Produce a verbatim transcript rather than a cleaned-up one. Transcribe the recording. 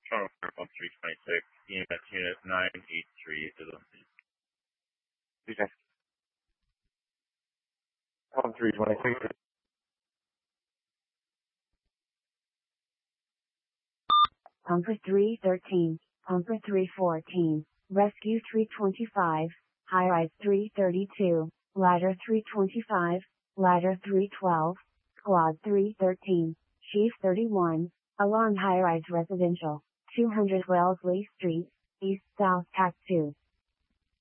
Toronto one three twenty-six, E M S unit nine eight three is on scene. Okay. one three twenty-six. Pumper three thirteen, Pumper three fourteen, Rescue three twenty-five, High Rise three thirty-two, Ladder three twenty-five, Ladder three twelve, Squad three thirteen, Chief thirty-one, Alarm High Rise Residential, two hundred Wellesley Street, East South Act two.